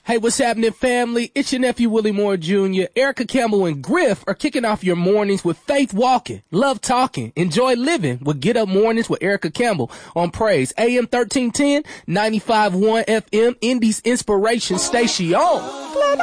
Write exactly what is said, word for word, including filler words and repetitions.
Hey, what's happening, family? It's your nephew, Willie Moore Junior Erica Campbell and Griff are kicking off your mornings with Faith Walking, Love Talking, Enjoy Living with Get Up Mornings with Erica Campbell on Praise, A M thirteen ten, ninety-five point one F M, Indies Inspiration Station.